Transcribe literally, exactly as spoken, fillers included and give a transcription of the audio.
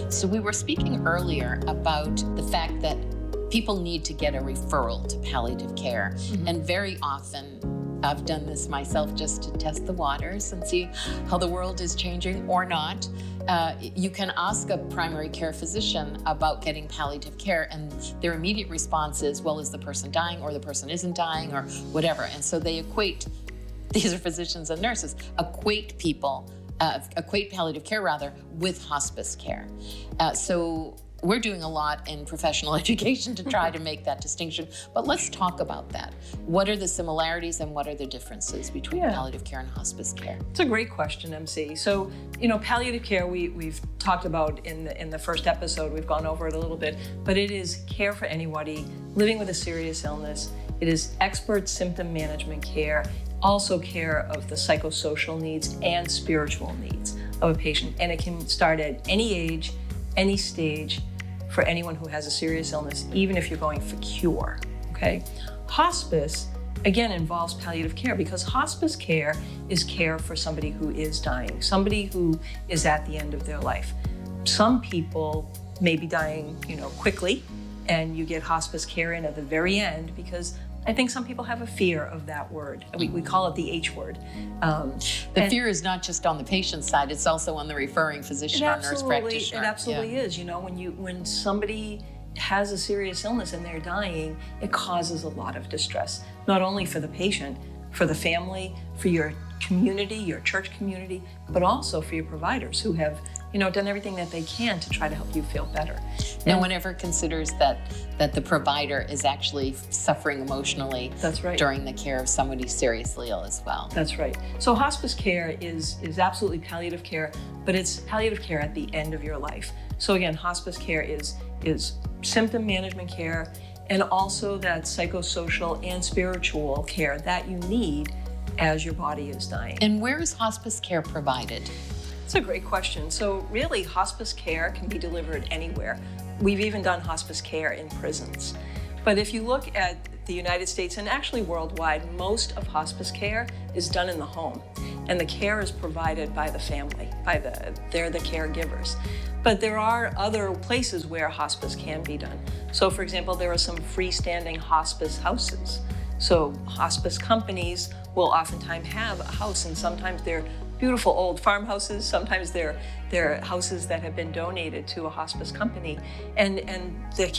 So we were speaking earlier about the fact that people need to get a referral to palliative care. Mm-hmm. And very often, I've done this myself just to test the waters and see how the world is changing or not. Uh, you can ask a primary care physician about getting palliative care, and their immediate response is, well, is the person dying, or the person isn't dying, or whatever. And so they equate, these are physicians and nurses, equate people, uh, equate palliative care rather, with hospice care. Uh, so we're doing a lot in professional education to try to make that distinction, but let's talk about that. What are the similarities and what are the differences between yeah. palliative care and hospice care? It's a great question, M C. So, you know, palliative care, we, we've talked about in the, in the first episode, we've gone over it a little bit, but it is care for anybody living with a serious illness. It is expert symptom management care, also care of the psychosocial needs and spiritual needs of a patient. And it can start at any age, any stage, for anyone who has a serious illness, even if you're going for cure, okay? Hospice, again, involves palliative care because hospice care is care for somebody who is dying, somebody who is at the end of their life. Some people may be dying, you know, quickly, and you get hospice care in at the very end because I think some people have a fear of that word. We, we call it the H word. Um, the fear is not just on the patient side, it's also on the referring physician or nurse practitioner. It absolutely yeah. is. You know, when you when somebody has a serious illness and they're dying, it causes a lot of distress, not only for the patient, for the family, for your community, your church community, but also for your providers who have, you know, done everything that they can to try to help you feel better. No one ever considers that that the provider is actually suffering emotionally That's right. during the care of somebody seriously ill as well. That's right. So hospice care is, is absolutely palliative care, but it's palliative care at the end of your life. So again, hospice care is, is symptom management care and also that psychosocial and spiritual care that you need as your body is dying. And where is hospice care provided? That's a great question. So really, hospice care can be delivered anywhere. We've even done hospice care in prisons. But if you look at the United States and actually worldwide, most of hospice care is done in the home. And the care is provided by the family, by the, they're the caregivers. But there are other places where hospice can be done. So for example, there are some freestanding hospice houses. So hospice companies will oftentimes have a house, and sometimes they're beautiful old farmhouses, sometimes they're, they're houses that have been donated to a hospice company, and, and the